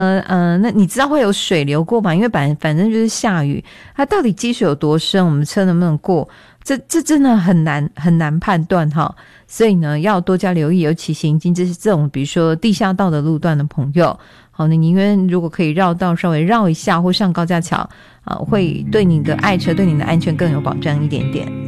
那你知道会有水流过吗？因为反正就是下雨，它到底积水有多深，我们车能不能过？这真的很难判断哈。所以呢，要多加留意，尤其行经这种比如说地下道的路段的朋友，好，你宁愿如果可以绕道稍微绕一下或上高架桥会对你的爱车对你的安全更有保障一点点。